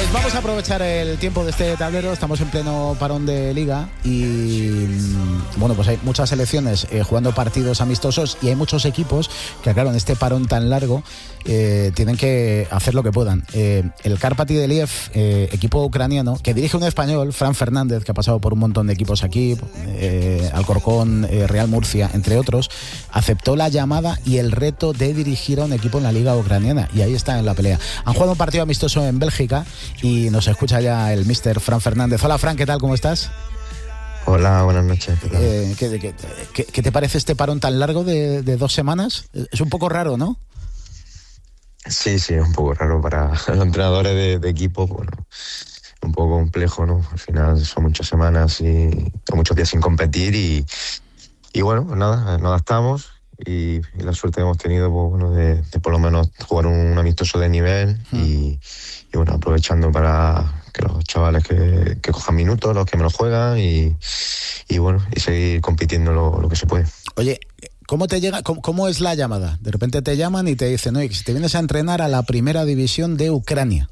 Vamos a aprovechar el tiempo de este tablero. Estamos en pleno parón de liga y bueno, pues hay muchas selecciones jugando partidos amistosos y hay muchos equipos que, claro, en este parón tan largo tienen que hacer lo que puedan. El Karpaty de Lviv, equipo ucraniano que dirige un español, Fran Fernández, que ha pasado por un montón de equipos aquí, Alcorcón, Real Murcia, entre otros, aceptó la llamada y el reto de dirigir a un equipo en la liga ucraniana y ahí está en la pelea. Han jugado un partido amistoso en Bélgica y nos escucha ya el míster Fran Fernández. Hola, Fran, ¿qué tal? ¿Cómo estás? Hola, buenas noches. ¿Qué te parece este parón tan largo de 2 semanas? Es un poco raro, ¿no? Sí, es un poco raro para los entrenadores de equipo. Bueno, un poco complejo, ¿no? Al final son muchas semanas y muchos días sin competir y bueno, pues nada, nos adaptamos y la suerte que hemos tenido, pues, bueno, de por lo menos jugar un amistoso de nivel y bueno, aprovechando para que los chavales que cojan minutos, los que menos juegan y bueno, y seguir compitiendo lo que se puede. Oye, ¿cómo te llega? ¿Cómo es la llamada? De repente te llaman y te dicen, oye, si te vienes a entrenar a la primera división de Ucrania.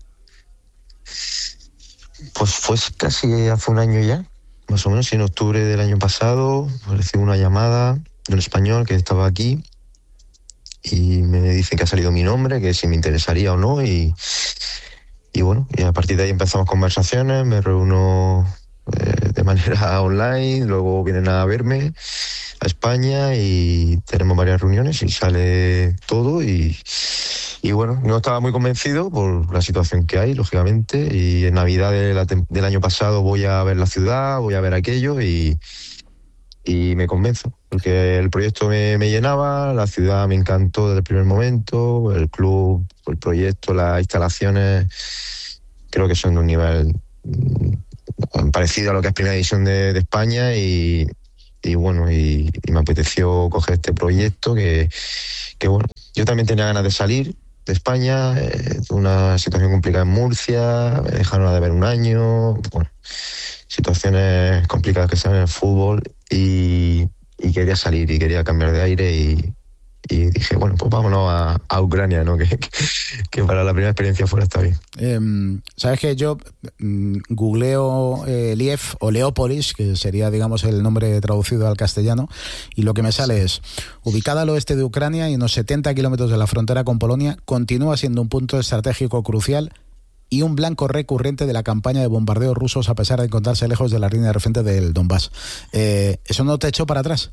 Pues fue casi hace un año ya, más o menos, en octubre del año pasado, recibí una llamada de un español que estaba aquí y me dice que ha salido mi nombre, que si me interesaría o no y bueno, y a partir de ahí empezamos conversaciones, me reúno de manera online, luego vienen a verme a España y tenemos varias reuniones y sale todo y bueno, no estaba muy convencido por la situación que hay, lógicamente, y en Navidad del año pasado voy a ver la ciudad, voy a ver aquello y me convenzo, porque el proyecto me llenaba, la ciudad me encantó desde el primer momento, el club, el proyecto, las instalaciones, creo que son de un nivel parecido a lo que es Primera División de España y bueno, y me apeteció coger este proyecto que bueno, yo también tenía ganas de salir de España, una situación complicada en Murcia, me dejaron de ver un año, bueno, situaciones complicadas que se dan en el fútbol y quería salir y quería cambiar de aire y dije, bueno, pues vámonos a Ucrania, ¿no? Que para la primera experiencia fuera está bien. Sabes que yo googleo Lviv o Leópolis, que sería, digamos, el nombre traducido al castellano, y lo que me sale es, ubicada al oeste de Ucrania y unos 70 kilómetros de la frontera con Polonia, continúa siendo un punto estratégico crucial y un blanco recurrente de la campaña de bombardeos rusos a pesar de encontrarse lejos de la línea de frente del Donbass. ¿Eso no te echó para atrás?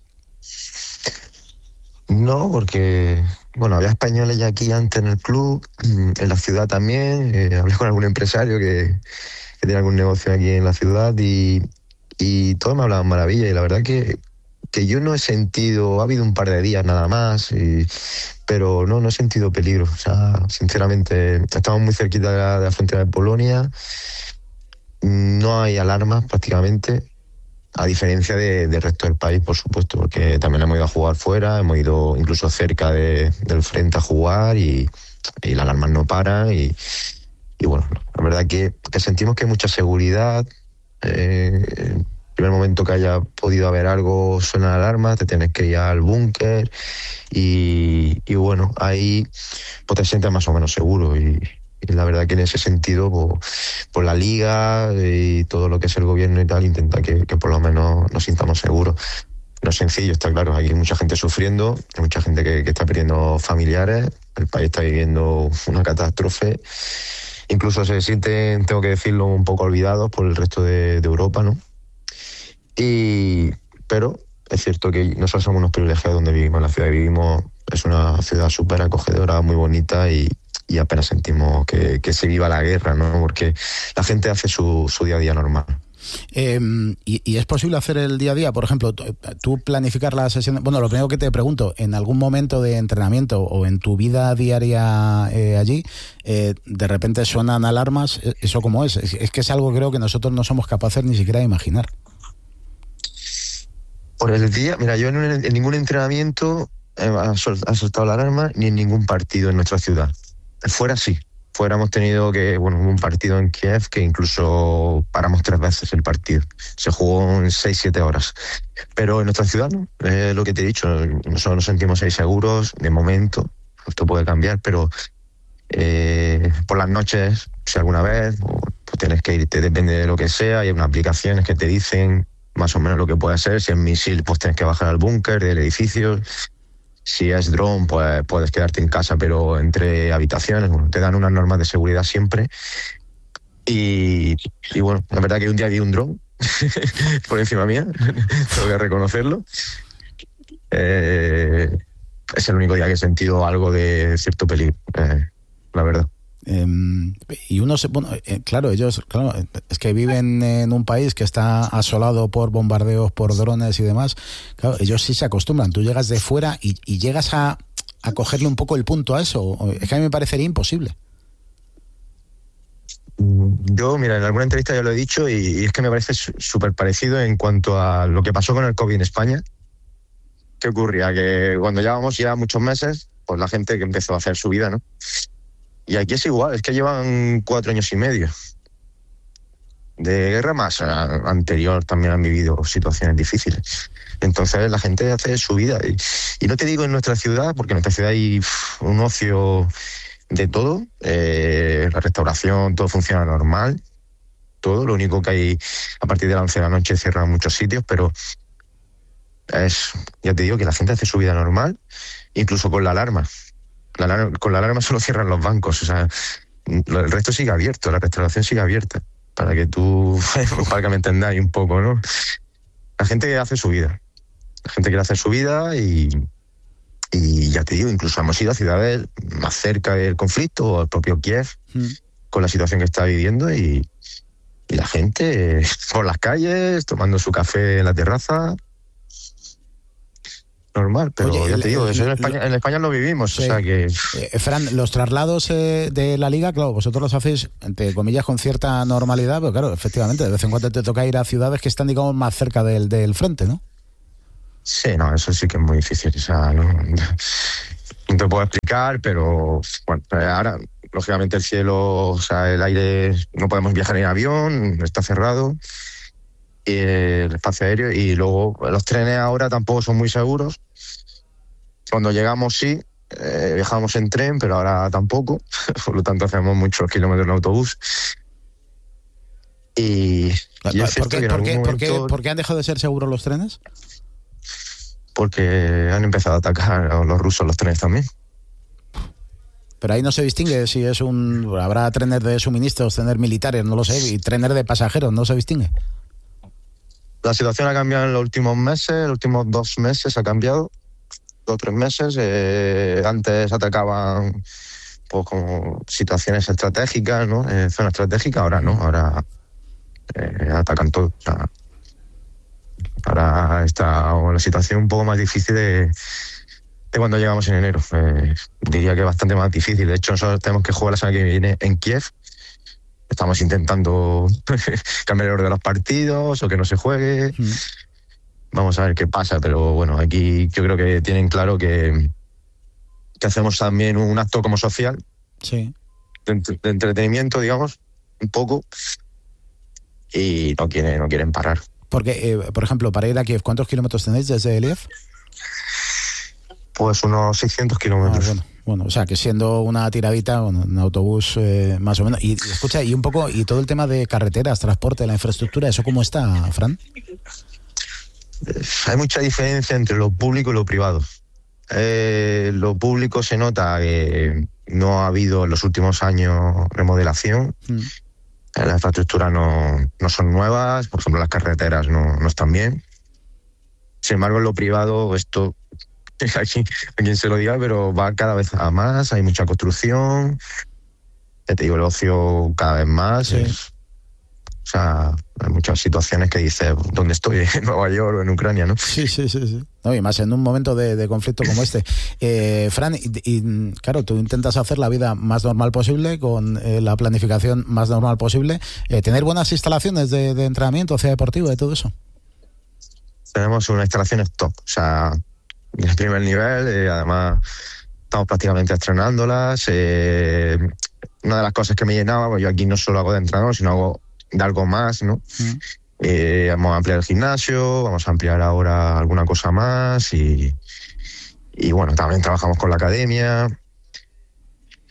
No, porque bueno, había españoles ya aquí antes en el club, en la ciudad también, hablé con algún empresario que tiene algún negocio aquí en la ciudad y todos me hablaban maravilla y la verdad que yo no he sentido, ha habido un par de días nada más, pero no he sentido peligro, o sea, sinceramente estamos muy cerquita de la frontera de Polonia, no hay alarmas prácticamente. A diferencia del resto del país, por supuesto, porque también hemos ido a jugar fuera, hemos ido incluso cerca del frente a jugar y las alarmas no paran y bueno, la verdad que sentimos que hay mucha seguridad. En el primer momento que haya podido haber algo, suena la alarma, te tienes que ir al búnker y bueno, ahí pues te sientes más o menos seguro y la verdad que en ese sentido, por la liga y todo lo que es el gobierno y tal, intenta que por lo menos nos sintamos seguros. No es sencillo, está claro, hay mucha gente sufriendo, hay mucha gente que está perdiendo familiares, el país está viviendo una catástrofe, incluso se sienten, tengo que decirlo, un poco olvidados por el resto de Europa, ¿no? Pero es cierto que nosotros somos unos privilegiados donde vivimos, la ciudad que vivimos es una ciudad súper acogedora, muy bonita y apenas sentimos que se viva la guerra, ¿no? Porque la gente hace su día a día normal. ¿Y es posible hacer el día a día? Por ejemplo, tú planificar la sesión. Bueno, lo primero que te pregunto, ¿en algún momento de entrenamiento o en tu vida diaria allí, de repente suenan alarmas? ¿Eso cómo es? Es que es algo que creo que nosotros no somos capaces ni siquiera de imaginar. Por el día, mira, yo en ningún entrenamiento ha soltado la alarma ni en ningún partido en nuestra ciudad. Fuera sí. Fuera hemos tenido un partido en Kiev que incluso paramos 3 veces el partido. Se jugó en 6-7 horas. Pero en nuestra ciudad, ¿no? Lo que te he dicho, nosotros nos sentimos ahí seguros, de momento. Esto puede cambiar, pero por las noches, si alguna vez, pues tienes que irte, depende de lo que sea, hay unas aplicaciones que te dicen más o menos lo que puede ser. Si es misil, pues tienes que bajar al búnker del edificio. Si es dron, pues puedes quedarte en casa, pero entre habitaciones. Bueno, te dan unas normas de seguridad siempre. Y bueno, la verdad que un día vi un dron por encima mía, tengo que reconocerlo. Es el único día que he sentido algo de cierto peligro, la verdad. Y uno claro, ellos, claro, es que viven en un país que está asolado por bombardeos, por drones y demás. Claro, ellos sí se acostumbran. Tú llegas de fuera y llegas a cogerle un poco el punto a eso. Es que a mí me parecería imposible. Yo, mira, en alguna entrevista ya lo he dicho y es que me parece súper parecido en cuanto a lo que pasó con el COVID en España. ¿Qué ocurría? Que cuando llevábamos ya muchos meses, pues la gente que empezó a hacer su vida, ¿no? Y aquí es igual, es que llevan 4 años y medio de guerra, más anterior también han vivido situaciones difíciles. Entonces la gente hace su vida. Y no te digo en nuestra ciudad, porque en nuestra ciudad hay un ocio de todo, la restauración, todo funciona normal, todo. Lo único que hay, a partir de las 11 de la noche cierran muchos sitios, pero ya te digo que la gente hace su vida normal, incluso con la alarma. Con la alarma solo cierran los bancos, o sea, el resto sigue abierto, la restauración sigue abierta, para que me entendáis un poco, ¿no? La gente hace su vida, la gente quiere hacer su vida y ya te digo, incluso hemos ido a ciudades más cerca del conflicto, o al propio Kiev, con la situación que está viviendo y la gente por las calles, tomando su café en la terraza. Normal, pero oye, ya te digo, eso en España lo vivimos, sí. O sea que... Fran, los traslados de la Liga, claro, vosotros los hacéis, entre comillas, con cierta normalidad, pero claro, efectivamente, de vez en cuando te toca ir a ciudades que están, digamos, más cerca del frente, ¿no? Sí, no, eso sí que es muy difícil, o sea, no te puedo explicar, pero bueno, ahora, lógicamente el cielo, o sea, el aire, no podemos viajar en avión, está cerrado, el espacio aéreo, y luego los trenes ahora tampoco son muy seguros. Cuando llegamos sí, viajamos en tren, pero ahora tampoco, por lo tanto hacemos muchos kilómetros en autobús. ¿Por qué han dejado de ser seguros los trenes? Porque han empezado a atacar a los rusos los trenes también. Pero ahí no se distingue si es habrá trenes de suministros, trenes militares, no lo sé, y trenes de pasajeros, no se distingue. La situación ha cambiado en los últimos meses, los últimos 2 meses ha cambiado, 2 o 3 meses. Antes atacaban pues como situaciones estratégicas, ¿no? Zonas estratégicas, ahora no, ahora atacan todo. O sea, ahora está la situación un poco más difícil de cuando llegamos en enero. Diría que bastante más difícil. De hecho, nosotros tenemos que jugar la semana que viene en Kiev. Estamos intentando cambiar el orden de los partidos o que no se juegue. Vamos a ver qué pasa, pero bueno, aquí yo creo que tienen claro que hacemos también un acto como social, sí, de entretenimiento, digamos, un poco, y no quieren parar. Porque, por ejemplo, para ir a Kiev, ¿cuántos kilómetros tenéis desde Kiev? Pues unos 600 kilómetros. Bueno, o sea, que siendo una tiradita, un autobús más o menos. Y escucha, y un poco, y todo el tema de carreteras, transporte, la infraestructura, ¿eso cómo está, Fran? Hay mucha diferencia entre lo público y lo privado. Lo público se nota que no ha habido en los últimos años remodelación. Las infraestructuras no son nuevas, por ejemplo, las carreteras no están bien. Sin embargo, en lo privado, esto... Aquí, a quien se lo diga, pero va cada vez a más, hay mucha construcción, ya te digo, el ocio cada vez más. Sí. O sea, hay muchas situaciones que dices, ¿dónde estoy? ¿En Nueva York o en Ucrania, no? Sí. No, y más en un momento de conflicto como este. Fran, y claro, tú intentas hacer la vida más normal posible, con la planificación más normal posible, tener buenas instalaciones de entrenamiento, hacia deportivo, de todo eso. Tenemos unas instalaciones top, o sea... en el primer nivel, además estamos prácticamente estrenándolas. Una de las cosas que me llenaba, pues yo aquí no solo hago de entrenador, sino hago de algo más, ¿no? Vamos a ampliar el gimnasio, vamos a ampliar ahora alguna cosa más y bueno, también trabajamos con la academia.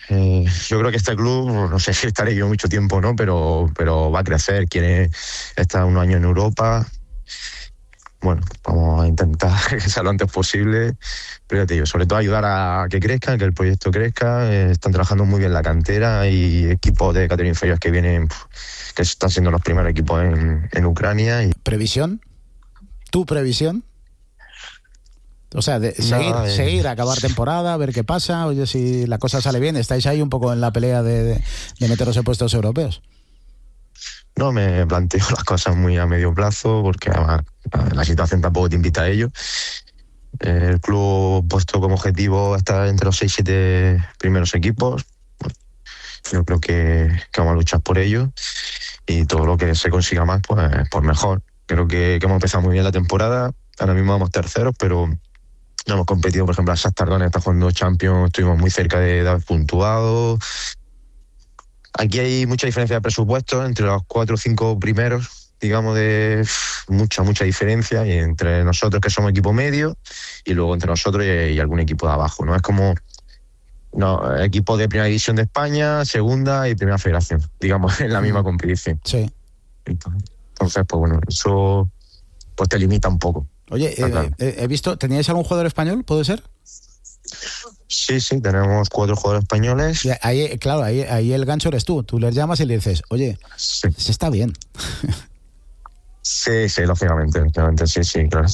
Yo creo que este club, no sé si estaré yo mucho tiempo, ¿no? Pero va a crecer, quiere estar un año en Europa. Bueno, vamos a intentar que sea lo antes posible, pero ya te digo, sobre todo ayudar a que crezcan, que el proyecto crezca. Están trabajando muy bien la cantera, hay equipos de categoría inferior que vienen, que están siendo los primeros equipos en Ucrania. ¿Previsión? ¿Tu previsión? O sea, seguir, acabar temporada, ver qué pasa. Oye, si la cosa sale bien, estáis ahí un poco en la pelea de meteros en puestos europeos. No me planteo las cosas muy a medio plazo, porque además la situación tampoco te invita a ello. El club puesto como objetivo estar entre los 6-7 primeros equipos. Yo creo que vamos a luchar por ello, y todo lo que se consiga más, pues mejor. Creo que hemos empezado muy bien la temporada. Ahora mismo vamos terceros, pero no hemos competido. Por ejemplo, a Shakhtar Donetsk está jugando Champions, estuvimos muy cerca de haber puntuado. Aquí hay mucha diferencia de presupuesto entre los 4 o 5 primeros, digamos, de mucha diferencia, y entre nosotros, que somos equipo medio, y luego entre nosotros y algún equipo de abajo, ¿no? Es como equipo de primera división de España, segunda y primera federación, digamos, en la misma competición. Sí. Entonces, pues bueno, eso pues te limita un poco. Oye, claro. He visto, ¿teníais algún jugador español, puede ser? Sí, tenemos 4 jugadores españoles. Y ahí, claro, ahí el gancho eres tú. Tú les llamas y le dices, oye, se está bien. Sí, lógicamente, sí, claro.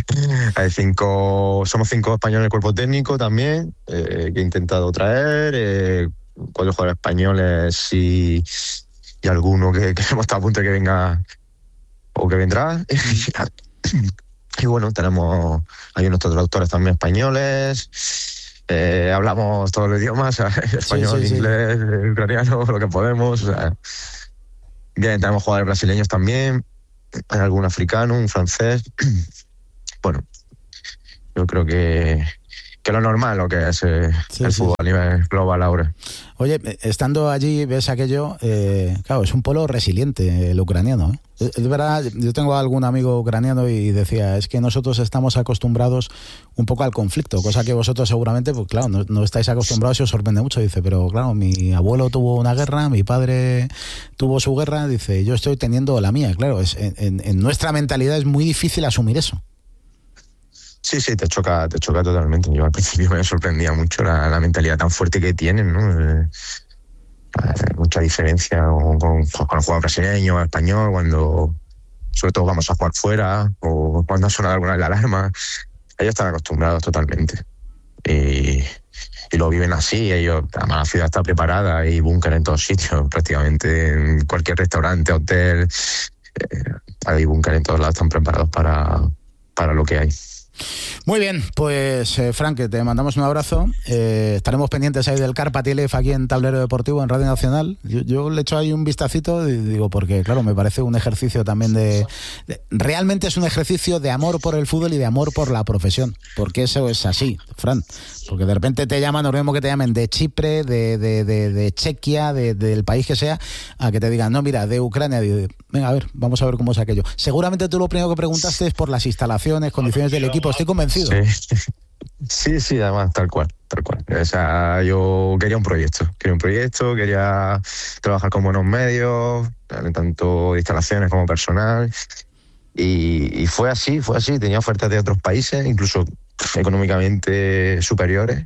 Somos 5 españoles en el cuerpo técnico también, que he intentado traer, 4 jugadores españoles y alguno que hemos estado a punto de que venga o que vendrá. Y bueno, hay nuestros traductores también españoles. Hablamos todos los idiomas, español, inglés, ucraniano, lo que podemos. O sea, bien, tenemos jugadores brasileños también, hay algún africano, un francés. Bueno, yo creo que lo normal, lo que es el fútbol a nivel global ahora. Oye, estando allí, ves aquello, claro, es un pueblo resiliente el ucraniano, ¿eh? Es verdad, yo tengo algún amigo ucraniano y decía, es que nosotros estamos acostumbrados un poco al conflicto, cosa que vosotros seguramente, pues claro, no estáis acostumbrados y os sorprende mucho. Dice, pero claro, mi abuelo tuvo una guerra, mi padre tuvo su guerra, dice, yo estoy teniendo la mía. Claro, en nuestra mentalidad es muy difícil asumir eso. Sí, te choca totalmente. Yo al principio me sorprendía mucho la mentalidad tan fuerte que tienen, ¿no? Mucha diferencia con el jugador brasileño o español, cuando sobre todo vamos a jugar fuera o cuando ha sonado alguna vez la alarma. Ellos están acostumbrados totalmente y lo viven así. Ellos, además, la ciudad está preparada, hay búnker en todos sitios, prácticamente en cualquier restaurante, hotel, hay búnker en todos lados, están preparados para lo que hay. Muy bien, pues Frank, te mandamos un abrazo. Estaremos pendientes ahí del Carpa TLF aquí en Tablero Deportivo, en Radio Nacional. Yo le echo ahí un vistacito y digo, porque claro, me parece un ejercicio también realmente es un ejercicio de amor por el fútbol y de amor por la profesión, porque eso es así, Fran. Porque de repente te llaman, lo mismo que te llamen de Chipre, de Chequia, del país que sea, a que te digan, no, mira, de Ucrania. Digo, venga, a ver, vamos a ver cómo es aquello. Seguramente tú lo primero que preguntaste es por las instalaciones, condiciones del equipo. Estoy convencido. Sí, además, tal cual. O sea, yo quería un proyecto, quería trabajar con buenos medios, tanto de instalaciones como personal, y fue así. Tenía ofertas de otros países, incluso económicamente superiores,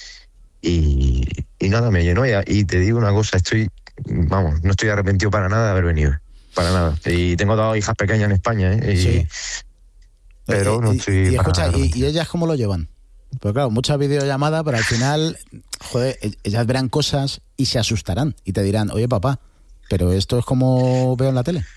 y nada, me llenó. Y te digo una cosa, no estoy arrepentido para nada de haber venido, para nada. Y tengo 2 hijas pequeñas en España, Sí. Pero no estoy... Y escucha, ¿y ellas cómo lo llevan? Pues claro, mucha videollamada, pero al final, joder, ellas verán cosas y se asustarán y te dirán, oye papá, pero esto es como veo en la tele.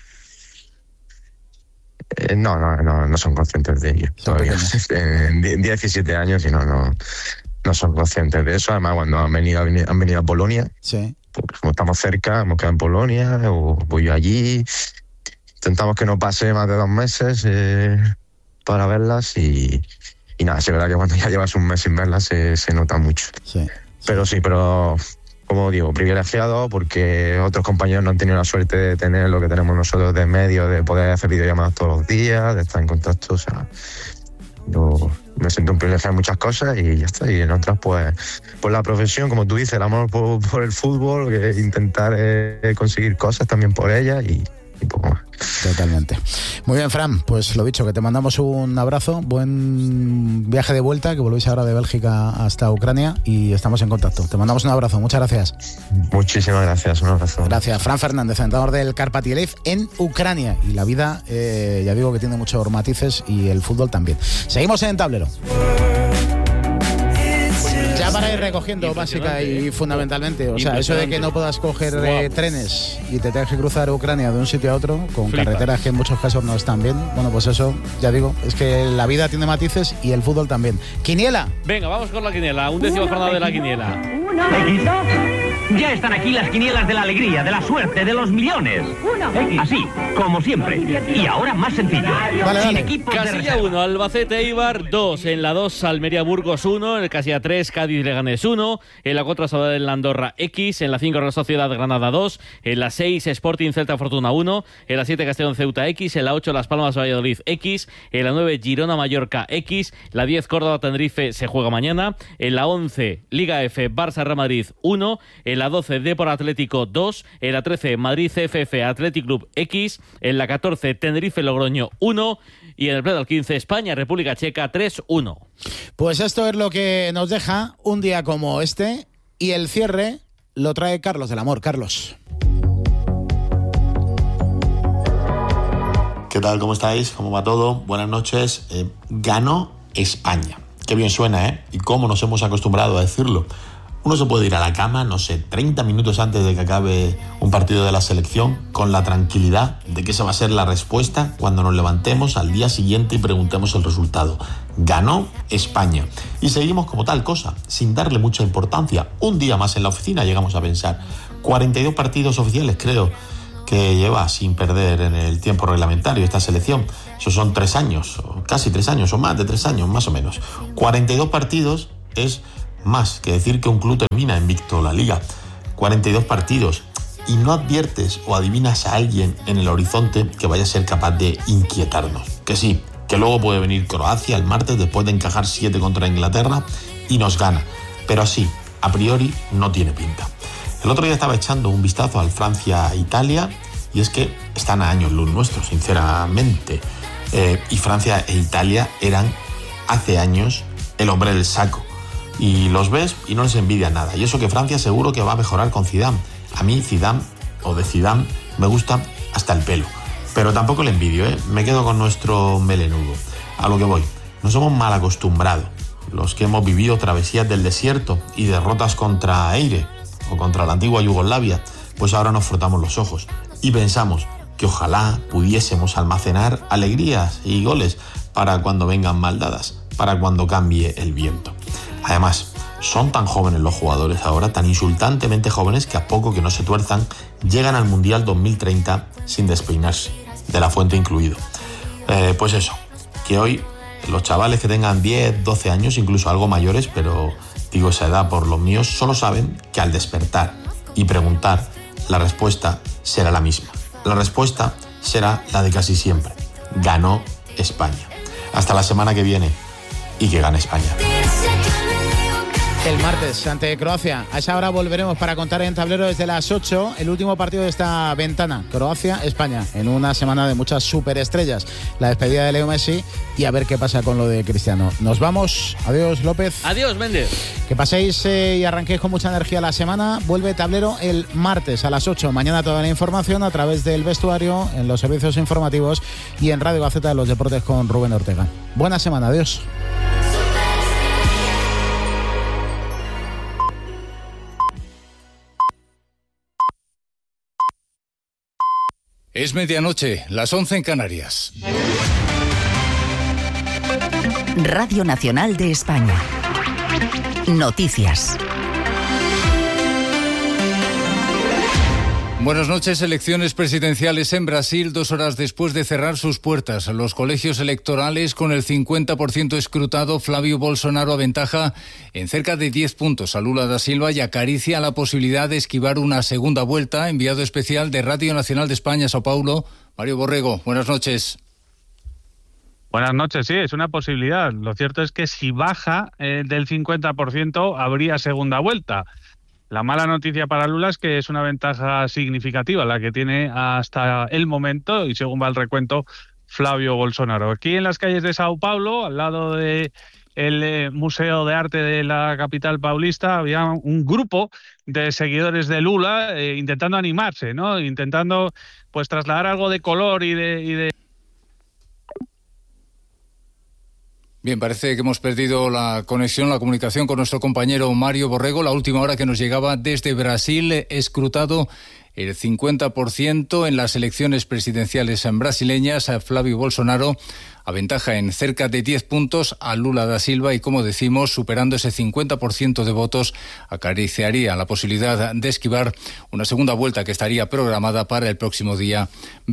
No son conscientes de ello todavía. En 17 años y no son conscientes de eso. Además, cuando han venido a Polonia, sí, pues como estamos cerca, hemos quedado en Polonia o voy yo allí. Intentamos que no pase más de 2 meses para verlas y nada, es verdad que cuando ya llevas un mes sin verlas se nota mucho. Sí. Pero como digo, privilegiado, porque otros compañeros no han tenido la suerte de tener lo que tenemos nosotros de medio, de poder hacer videollamadas todos los días, de estar en contacto. O sea, me siento un privilegiado en muchas cosas y ya está. Y en otras, pues la profesión, como tú dices, el amor por el fútbol, que intentar conseguir cosas también por ella y poco más. Totalmente. Muy bien, Fran, pues lo dicho, que te mandamos un abrazo, buen viaje de vuelta, que volvéis ahora de Bélgica hasta Ucrania y estamos en contacto. Te mandamos un abrazo, muchas gracias. Muchísimas gracias, un abrazo. Gracias, Fran Fernández, entrenador del Karpat Yeliv en Ucrania. Y la vida, ya digo que tiene muchos matices y el fútbol también. Seguimos en Tablero. Ya para ir recogiendo básica y fundamentalmente, o sea, eso de que no puedas coger trenes y te tengas que cruzar Ucrania de un sitio a otro con carreteras que en muchos casos no están bien, bueno, pues eso, ya digo, es que la vida tiene matices y el fútbol también. ¡Quiniela! Venga, vamos con la quiniela, 11ª jornada de la quiniela. Ya están aquí las quinielas de la alegría, de la suerte, de los millones. Así, como siempre. Y ahora más sencillo. Vale. Casilla 1, Albacete Eibar 2. En la 2, Almería Burgos 1. En el casilla 3, Cádiz Leganés 1. En la 4, Sabadell en la Andorra X. En la 5, Real Sociedad Granada 2. En la 6, Sporting Celta Fortuna 1. En la 7, Castellón Ceuta X. En la 8, Las Palmas Valladolid X. En la 9, Girona Mallorca X. La 10, Córdoba Tenerife se juega mañana. En la 11, Liga F, Barça Real Madrid 1. En la 12, Depor Atlético 2. En la 13, Madrid CFF Athletic Club X. En la 14, Tenerife Logroño 1. Y en el pleno del 15, España República Checa 3-1. Pues esto es lo que nos deja un día como este. Y el cierre lo trae Carlos del Amor. Carlos. ¿Qué tal? ¿Cómo estáis? ¿Cómo va todo? Buenas noches. Ganó España. Qué bien suena, ¿eh? Y cómo nos hemos acostumbrado a decirlo. Uno se puede ir a la cama, no sé, 30 minutos antes de que acabe un partido de la selección, con la tranquilidad de que esa va a ser la respuesta cuando nos levantemos al día siguiente y preguntemos el resultado. Ganó España. Y seguimos como tal cosa, sin darle mucha importancia. Un día más en la oficina llegamos a pensar. 42 partidos oficiales, creo, que lleva sin perder en el tiempo reglamentario esta selección. Eso son 3 años, o casi 3 años, o más de 3 años, más o menos. 42 partidos es más que decir que un club termina invicto la liga. 42 partidos. Y no adviertes o adivinas a alguien en el horizonte que vaya a ser capaz de inquietarnos. Que sí, que luego puede venir Croacia el martes después de encajar 7 contra Inglaterra y nos gana. Pero así, a priori, no tiene pinta. El otro día estaba echando un vistazo al Francia-Italia y es que están a años luz nuestros, sinceramente. Y Francia e Italia eran hace años el hombre del saco. Y los ves y no les envidia nada. Y eso que Francia seguro que va a mejorar con Zidane. A mí Zidane, o de Zidane, me gusta hasta el pelo. Pero tampoco le envidio, ¿eh? Me quedo con nuestro melenudo. A lo que voy, nos hemos mal acostumbrado. Los que hemos vivido travesías del desierto y derrotas contra Eire o contra la antigua Yugoslavia, pues ahora nos frotamos los ojos y pensamos que ojalá pudiésemos almacenar alegrías y goles para cuando vengan maldadas, para cuando cambie el viento. Además, son tan jóvenes los jugadores ahora, tan insultantemente jóvenes, que a poco que no se tuerzan, llegan al Mundial 2030 sin despeinarse, de la fuente incluido. Pues eso, que hoy los chavales que tengan 10, 12 años, incluso algo mayores, pero digo esa edad por los míos, solo saben que al despertar y preguntar, la respuesta será la misma. La respuesta será la de casi siempre. Ganó España. Hasta la semana que viene y que gane España. El martes ante Croacia. A esa hora volveremos para contar en Tablero desde las 8 el último partido de esta ventana. Croacia-España. En una semana de muchas superestrellas. La despedida de Leo Messi y a ver qué pasa con lo de Cristiano. Nos vamos. Adiós, López. Adiós, Méndez. Que paséis y arranquéis con mucha energía la semana. Vuelve Tablero el martes a las 8. Mañana toda la información a través del vestuario, en los servicios informativos y en Radio Gaceta de los Deportes con Rubén Ortega. Buena semana. Adiós. Es medianoche, las 11 en Canarias. Radio Nacional de España. Noticias. Buenas noches. Elecciones presidenciales en Brasil 2 horas después de cerrar sus puertas. Los colegios electorales con el 50% escrutado, Flávio Bolsonaro aventaja en cerca de 10 puntos a Lula da Silva y acaricia la posibilidad de esquivar una segunda vuelta. Enviado especial de Radio Nacional de España, Sao Paulo, Mario Borrego. Buenas noches. Buenas noches, sí, es una posibilidad. Lo cierto es que si baja del 50% habría segunda vuelta. La mala noticia para Lula es que es una ventaja significativa la que tiene hasta el momento y según va el recuento Flavio Bolsonaro. Aquí en las calles de Sao Paulo, al lado de el Museo de Arte de la capital paulista, había un grupo de seguidores de Lula intentando animarse, ¿no? Intentando pues trasladar algo de color y de... Bien, parece que hemos perdido la conexión, la comunicación con nuestro compañero Mario Borrego. La última hora que nos llegaba desde Brasil, escrutado el 50% en las elecciones presidenciales brasileñas. Flavio Bolsonaro aventaja en cerca de 10 puntos a Lula da Silva y, como decimos, superando ese 50% de votos, acariciaría la posibilidad de esquivar una segunda vuelta que estaría programada para el próximo día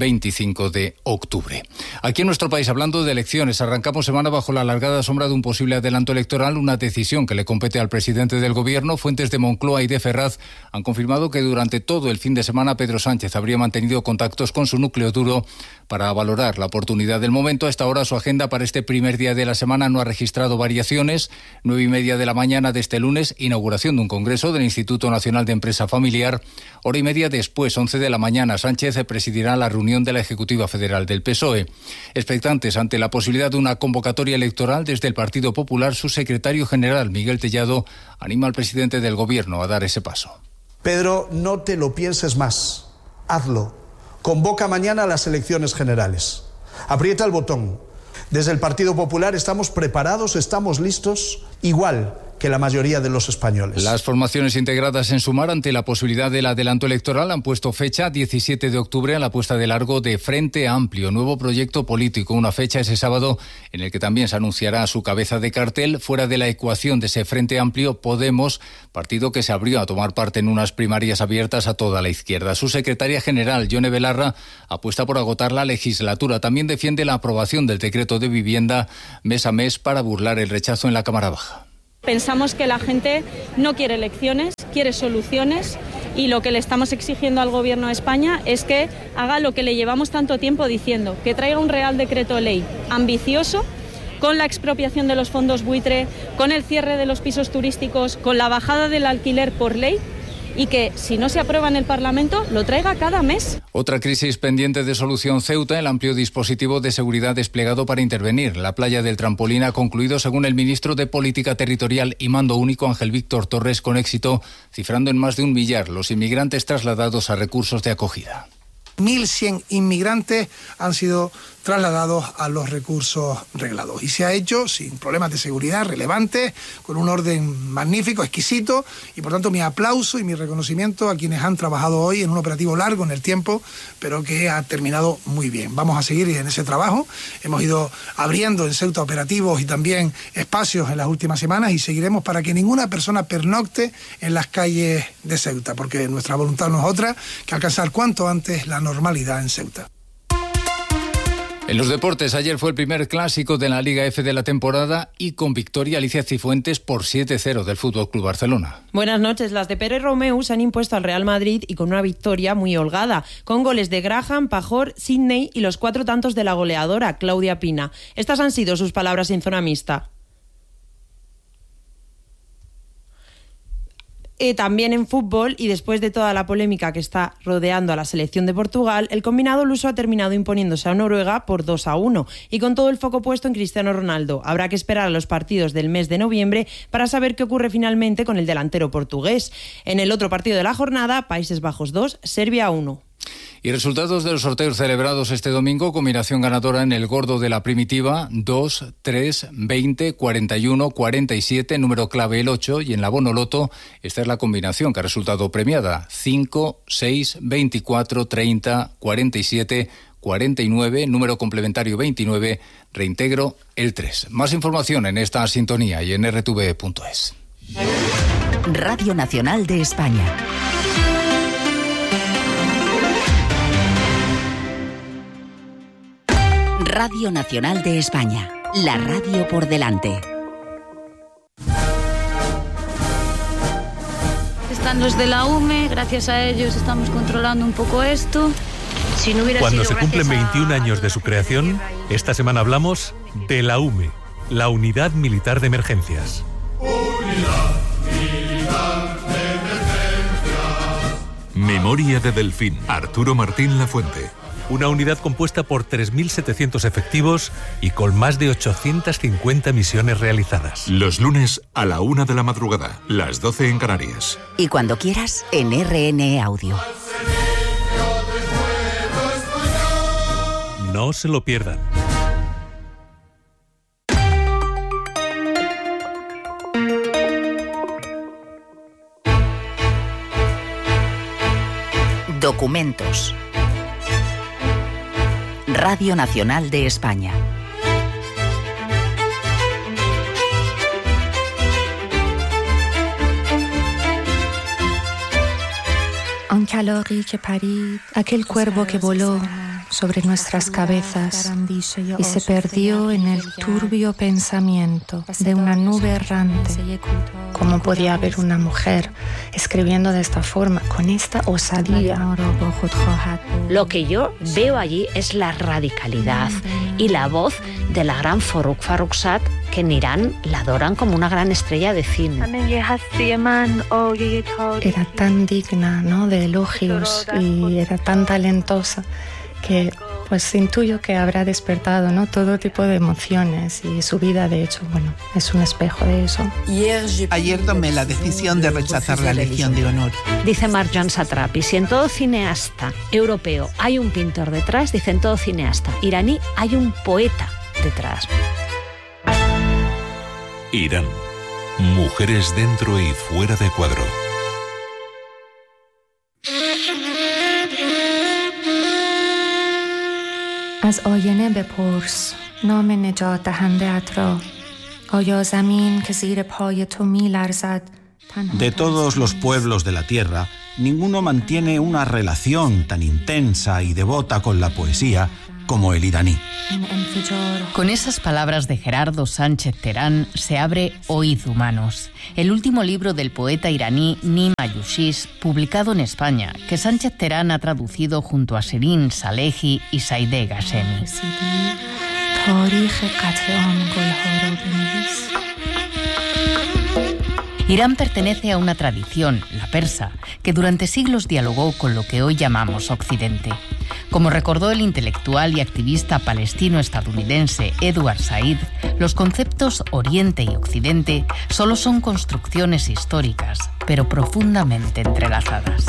25 de octubre. Aquí en nuestro país, hablando de elecciones, arrancamos semana bajo la alargada sombra de un posible adelanto electoral, una decisión que le compete al presidente del Gobierno. Fuentes de Moncloa y de Ferraz han confirmado que durante todo el fin de semana Pedro Sánchez habría mantenido contactos con su núcleo duro para valorar la oportunidad del momento. A esta hora su agenda para este primer día de la semana no ha registrado variaciones. 9:30 de la mañana de este lunes, inauguración de un congreso del Instituto Nacional de Empresa Familiar. 1:30 después, 11 de la mañana, Sánchez presidirá la reunión de la Ejecutiva Federal del PSOE. Expectantes ante la posibilidad de una convocatoria electoral desde el Partido Popular, su secretario general, Miguel Tellado, anima al presidente del Gobierno a dar ese paso. Pedro, no te lo pienses más. Hazlo. Convoca mañana a las elecciones generales. Aprieta el botón. Desde el Partido Popular estamos preparados, estamos listos, igual que la mayoría de los españoles. Las formaciones integradas en Sumar ante la posibilidad del adelanto electoral han puesto fecha 17 de octubre a la puesta de largo de Frente Amplio, nuevo proyecto político. Una fecha ese sábado en el que también se anunciará su cabeza de cartel. Fuera de la ecuación de ese Frente Amplio, Podemos, partido que se abrió a tomar parte en unas primarias abiertas a toda la izquierda. Su secretaria general, Yone Belarra, apuesta por agotar la legislatura. También defiende la aprobación del decreto de vivienda mes a mes para burlar el rechazo en la Cámara Baja. Pensamos que la gente no quiere elecciones, quiere soluciones y lo que le estamos exigiendo al Gobierno de España es que haga lo que le llevamos tanto tiempo diciendo, que traiga un Real Decreto de Ley ambicioso con la expropiación de los fondos buitre, con el cierre de los pisos turísticos, con la bajada del alquiler por ley y que, si no se aprueba en el Parlamento, lo traiga cada mes. Otra crisis pendiente de solución: Ceuta. El amplio dispositivo de seguridad desplegado para intervenir. La playa del Trampolín ha concluido, según el ministro de Política Territorial y Mando Único, Ángel Víctor Torres, con éxito, cifrando en más de 1 millar los inmigrantes trasladados a recursos de acogida. 1.100 inmigrantes han sido trasladados a los recursos reglados y se ha hecho sin problemas de seguridad relevantes, con un orden magnífico, exquisito, y por tanto mi aplauso y mi reconocimiento a quienes han trabajado hoy en un operativo largo en el tiempo, pero que ha terminado muy bien. Vamos a seguir en ese trabajo. Hemos ido abriendo en Ceuta operativos y también espacios en las últimas semanas y seguiremos para que ninguna persona pernocte en las calles de Ceuta, porque nuestra voluntad no es otra que alcanzar cuanto antes la normalidad en Ceuta. En los deportes, ayer fue el primer clásico de la Liga F de la temporada y con victoria Alicia Cifuentes por 7-0 del FC Barcelona. Buenas noches. Las de Pere Romeu se han impuesto al Real Madrid y con una victoria muy holgada, con goles de Graham, Pajor, Sidney y los 4 tantos de la goleadora, Claudia Pina. Estas han sido sus palabras en zona mixta. También en fútbol, y después de toda la polémica que está rodeando a la selección de Portugal, el combinado luso ha terminado imponiéndose a Noruega por 2-1 y con todo el foco puesto en Cristiano Ronaldo. Habrá que esperar a los partidos del mes de noviembre para saber qué ocurre finalmente con el delantero portugués. En el otro partido de la jornada, Países Bajos 2, Serbia 1. Y resultados de los sorteos celebrados este domingo: combinación ganadora en el gordo de la primitiva, 2, 3, 20, 41, 47, número clave el 8, y en la bono loto, esta es la combinación que ha resultado premiada: 5, 6, 24, 30, 47, 49, número complementario 29, reintegro el 3. Más información en esta sintonía y en rtv.es. Radio Nacional de España. Radio Nacional de España, la radio por delante. Están los de la UME, gracias a ellos estamos controlando un poco esto. Cuando se cumplen 21 años de su creación, esta semana hablamos de la UME, la Unidad Militar de Emergencias. Memoria de Delfín, Arturo Martín Lafuente. Una unidad compuesta por 3.700 efectivos y con más de 850 misiones realizadas. Los lunes a la 1 de la madrugada, las 12 en Canarias. Y cuando quieras, en RN Audio. No se lo pierdan. Documentos. Radio Nacional de España. Aquel cuervo que voló sobre nuestras cabezas y se perdió en el turbio pensamiento de una nube errante. ¿Cómo podía haber una mujer escribiendo de esta forma, con esta osadía? Lo que yo veo allí es la radicalidad y la voz de la gran Farouk Farrokhzad, que en Irán la adoran como una gran estrella de cine. Era tan digna, ¿no?, de elogios y era tan talentosa que pues intuyo que habrá despertado, ¿no?, todo tipo de emociones, y su vida, de hecho, bueno, es un espejo de eso. Ayer tomé la decisión de rechazar la Legión de Honor. Dice Marjan Satrapi, si en todo cineasta europeo hay un pintor detrás, dice en todo cineasta iraní hay un poeta detrás. Irán. Mujeres dentro y fuera de cuadro. از آینه بپرس نام نجات دهنده‌ات را آیا زمین که زیر پای تو می‌لرزد. De todos los pueblos de la tierra, ninguno mantiene una relación tan intensa y devota con la poesía como el iraní. Con esas palabras de Gerardo Sánchez Terán se abre Oíd Humanos, el último libro del poeta iraní Nima Yushis, publicado en España, que Sánchez Terán ha traducido junto a Shirin Salehi y Saideh Ghashemi. Irán pertenece a una tradición, la persa, que durante siglos dialogó con lo que hoy llamamos Occidente. Como recordó el intelectual y activista palestino-estadounidense Edward Said, los conceptos Oriente y Occidente solo son construcciones históricas, pero profundamente entrelazadas.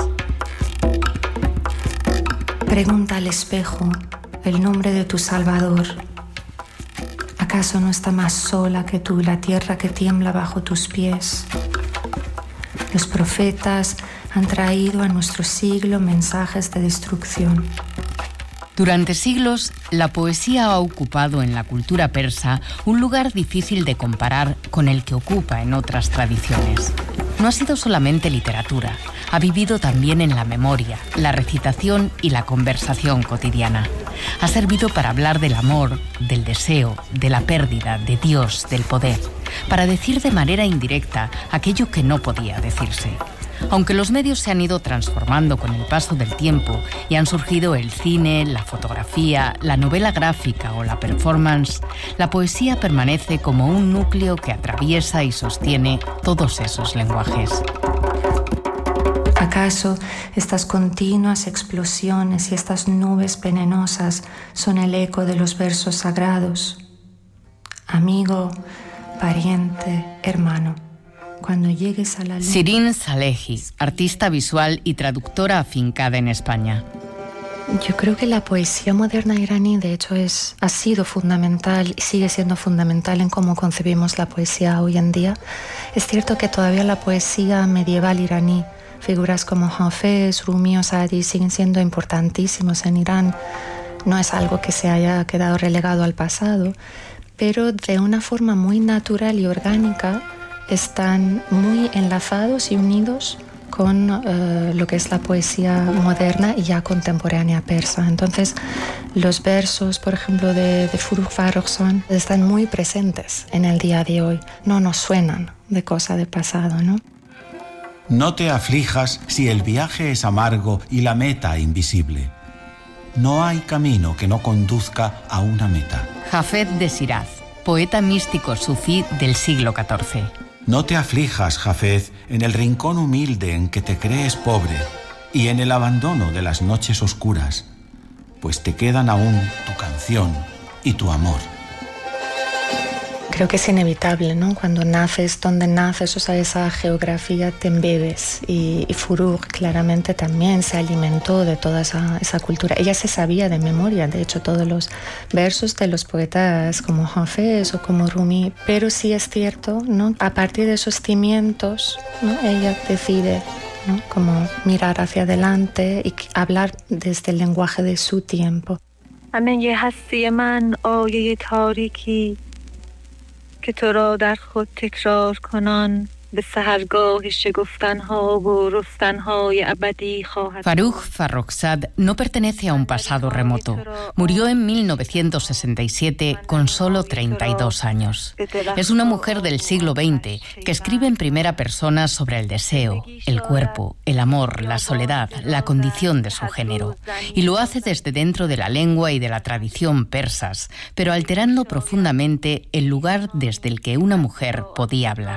Pregunta al espejo el nombre de tu Salvador. ¿Acaso no está más sola que tú la tierra que tiembla bajo tus pies? Los profetas han traído a nuestro siglo mensajes de destrucción. Durante siglos, la poesía ha ocupado en la cultura persa un lugar difícil de comparar con el que ocupa en otras tradiciones. No ha sido solamente literatura, ha vivido también en la memoria, la recitación y la conversación cotidiana. Ha servido para hablar del amor, del deseo, de la pérdida, de Dios, del poder, para decir de manera indirecta aquello que no podía decirse. Aunque los medios se han ido transformando con el paso del tiempo y han surgido el cine, la fotografía, la novela gráfica o la performance, la poesía permanece como un núcleo que atraviesa y sostiene todos esos lenguajes. ¿Acaso estas continuas explosiones y estas nubes venenosas son el eco de los versos sagrados? Amigo, pariente, hermano. Cuando llegues a la luz... Shirin Salehi, artista visual y traductora afincada en España. Yo creo que la poesía moderna iraní, de hecho, ha sido fundamental y sigue siendo fundamental en cómo concebimos la poesía hoy en día. Es cierto que todavía la poesía medieval iraní, figuras como Hafez, Rumi o Saadi siguen siendo importantísimos en Irán. No es algo que se haya quedado relegado al pasado, pero de una forma muy natural y orgánica están muy enlazados y unidos con lo que es la poesía moderna y ya contemporánea persa. Entonces, los versos, por ejemplo, de Farouk Farrokhzad están muy presentes en el día de hoy. No nos suenan de cosa del pasado, ¿no? No te aflijas si el viaje es amargo y la meta invisible. No hay camino que no conduzca a una meta. Hafez de Shiraz, poeta místico sufí del siglo XIV. No te aflijas, Hafez, en el rincón humilde en que te crees pobre y en el abandono de las noches oscuras, pues te quedan aún tu canción y tu amor. Creo que es inevitable, ¿no? Cuando naces, donde naces, o sea, esa geografía te embebes. Y Forough claramente también se alimentó de toda esa cultura. Ella se sabía de memoria, de hecho, todos los versos de los poetas como Hafez o como Rumi. Pero sí es cierto, ¿no? A partir de esos cimientos, ¿no? Ella decide, ¿no? Como mirar hacia adelante y hablar desde el lenguaje de su tiempo. که تو را در خود تکرار کنان به سحرگاه شگفتنها و رفتنهای ابدی خواهد. Farruj Farrokhzad no pertenece a un pasado remoto. Murió en 1967 con solo 32 años. Es una mujer del siglo XX que escribe en primera persona sobre el deseo, el cuerpo, el amor, la soledad, la condición de su género. Y lo hace desde dentro de la lengua y de la tradición persas, pero alterando profundamente el lugar desde el que una mujer podía hablar.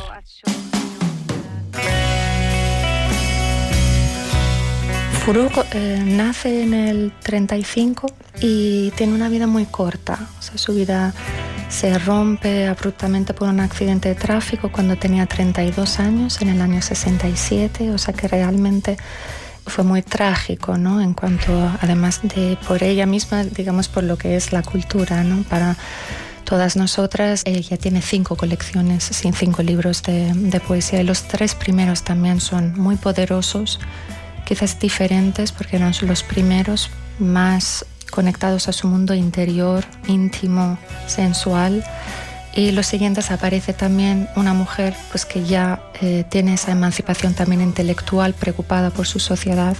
Forough nace en el 35 y tiene una vida muy corta. O sea, su vida se rompe abruptamente por un accidente de tráfico cuando tenía 32 años, en el año 67. O sea que realmente fue muy trágico, ¿no? En cuanto, además de por ella misma, digamos, por lo que es la cultura, ¿no? Para todas nosotras, ella tiene 5 colecciones, 5 libros de poesía, y los 3 primeros también son muy poderosos, quizás diferentes porque eran los primeros más conectados a su mundo interior, íntimo, sensual. Y los siguientes aparece también una mujer pues que ya tiene esa emancipación también intelectual, preocupada por su sociedad.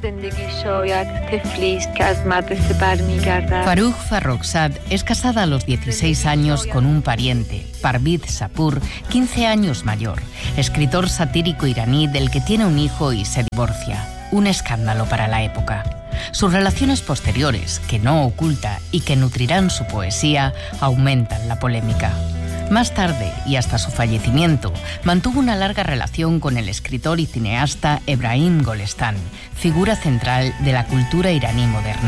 Farruj Farrokhzad es casada a los 16 años con un pariente, Parviz Sapur, 15 años mayor, escritor satírico iraní del que tiene un hijo y se divorcia. Un escándalo para la época. Sus relaciones posteriores, que no oculta y que nutrirán su poesía, aumentan la polémica. Más tarde, y hasta su fallecimiento, mantuvo una larga relación con el escritor y cineasta Ebrahim Golestan, figura central de la cultura iraní moderna.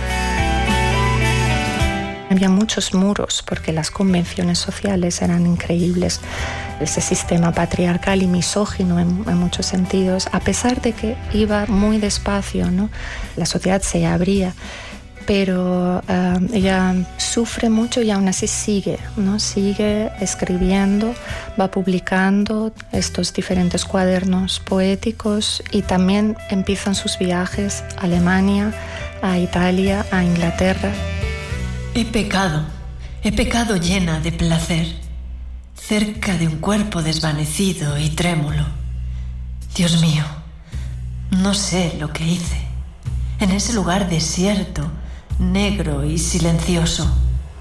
Había muchos muros porque las convenciones sociales eran increíbles. Ese sistema patriarcal y misógino en muchos sentidos, a pesar de que iba muy despacio, ¿no? La sociedad se abría, pero ella sufre mucho y aún así sigue, ¿no? Sigue escribiendo, va publicando estos diferentes cuadernos poéticos y también empiezan sus viajes a Alemania, a Italia, a Inglaterra. He pecado llena de placer, cerca de un cuerpo desvanecido y trémulo. Dios mío, no sé lo que hice, en ese lugar desierto, negro y silencioso.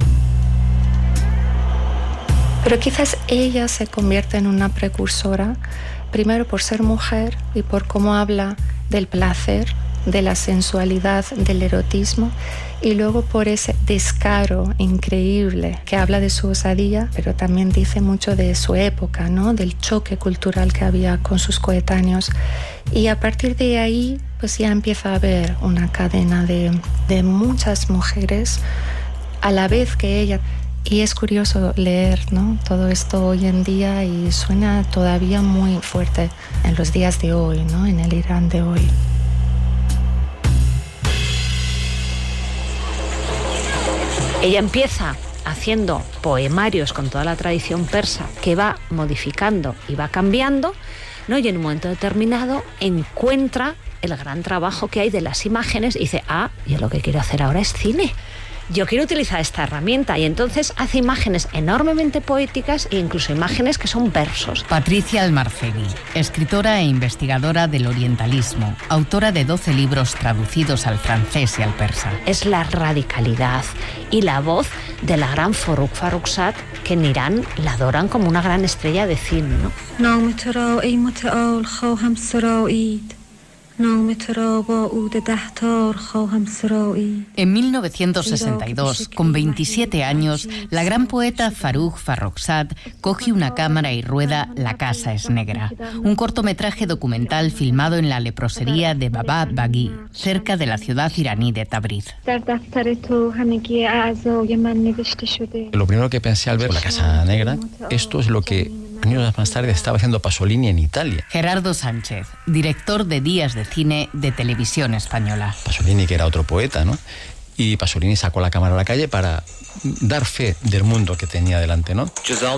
Pero quizás ella se convierte en una precursora, primero por ser mujer y por cómo habla del placer, de la sensualidad, del erotismo, y luego por ese descaro increíble que habla de su osadía, pero también dice mucho de su época, ¿no? Del choque cultural que había con sus coetáneos. Y a partir de ahí, pues ya empieza a haber una cadena de muchas mujeres a la vez que ella. Y es curioso leer, ¿no? Todo esto hoy en día y suena todavía muy fuerte en los días de hoy, ¿no? En el Irán de hoy. Ella empieza haciendo poemarios con toda la tradición persa que va modificando y va cambiando, ¿no? Y en un momento determinado encuentra el gran trabajo que hay de las imágenes y dice, yo lo que quiero hacer ahora es cine. Yo quiero utilizar esta herramienta, y entonces hace imágenes enormemente poéticas e incluso imágenes que son versos. Patricia Almarcegui, escritora e investigadora del orientalismo, autora de 12 libros traducidos al francés y al persa. Es la radicalidad y la voz de la gran Forough Farrokhzad, que en Irán la adoran como una gran estrella de cine, ¿no? En 1962, con 27 años, la gran poeta Farruj Farrokhzad coge una cámara y rueda La casa es negra, un cortometraje documental filmado en la leprosería de Baba Baghi, cerca de la ciudad iraní de Tabriz. Lo primero que pensé al ver La casa negra, esto es lo que años más tarde estaba haciendo Pasolini en Italia. Gerardo Sánchez, director de Días de Cine de Televisión Española. Pasolini, que era otro poeta, ¿no? Y Pasolini sacó la cámara a la calle para dar fe del mundo que tenía delante, ¿no?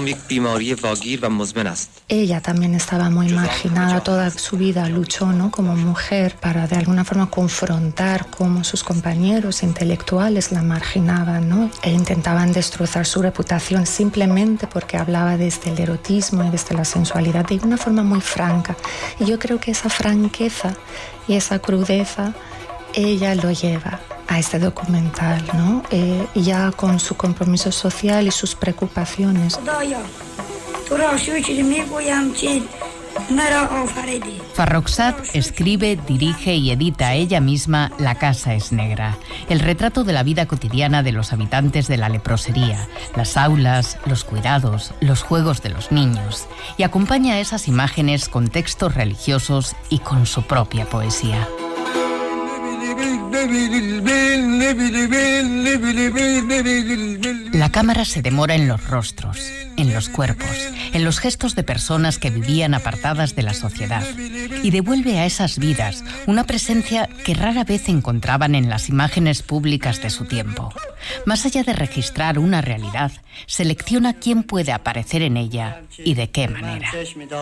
Ella también estaba muy marginada, toda su vida luchó, ¿no?, como mujer para de alguna forma confrontar cómo sus compañeros intelectuales la marginaban, ¿no? E intentaban destrozar su reputación simplemente porque hablaba desde el erotismo y desde la sensualidad de una forma muy franca. Y yo creo que esa franqueza y esa crudeza ella lo lleva a este documental, ¿no? Ya con su compromiso social y sus preocupaciones. Farrokhzad escribe, dirige y edita ella misma La casa es negra, el retrato de la vida cotidiana de los habitantes de la leprosería, las aulas, los cuidados, los juegos de los niños, y acompaña esas imágenes con textos religiosos y con su propia poesía. La cámara se demora en los rostros, en los cuerpos, en los gestos de personas que vivían apartadas de la sociedad y devuelve a esas vidas una presencia que rara vez encontraban en las imágenes públicas de su tiempo. Más allá de registrar una realidad, selecciona quién puede aparecer en ella y de qué manera.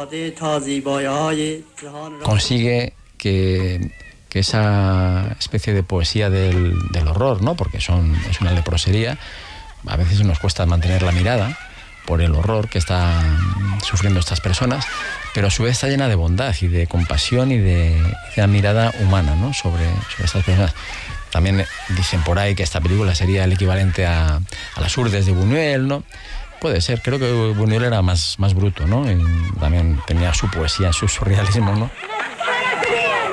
Consigue que esa especie de poesía del horror, ¿no? Porque es una leprosería, a veces nos cuesta mantener la mirada por el horror que están sufriendo estas personas, pero a su vez está llena de bondad y de compasión y de una mirada humana, ¿no?, sobre estas personas. También dicen por ahí que esta película sería el equivalente a Las Urdes de Buñuel, ¿no? Puede ser, creo que Buñuel era más bruto, ¿no? Y también tenía su poesía, su surrealismo, ¿no?